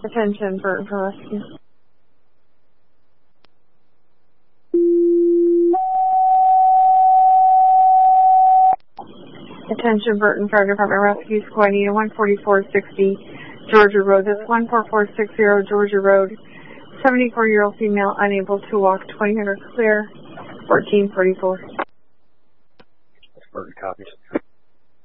Attention, Burton for rescue. Attention, Burton Fire Department Rescue Squad, need 14460 Georgia Road. That's 14460 Georgia Road. 74-year-old female unable to walk, 2000 clear, 1444. Burton copies.